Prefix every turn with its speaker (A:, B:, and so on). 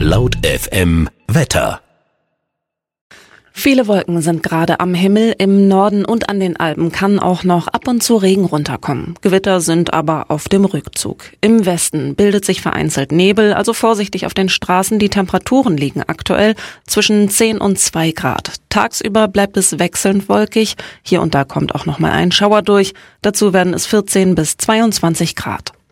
A: Laut FM Wetter.
B: Viele Wolken sind gerade am Himmel. Im Norden und an den Alpen kann auch noch ab und zu Regen runterkommen. Gewitter sind aber auf dem Rückzug. Im Westen bildet sich vereinzelt Nebel, also vorsichtig auf den Straßen. Die Temperaturen liegen aktuell zwischen 10 und 2 Grad. Tagsüber bleibt es wechselnd wolkig. Hier und da kommt auch noch mal ein Schauer durch. Dazu werden es 14 bis 22 Grad.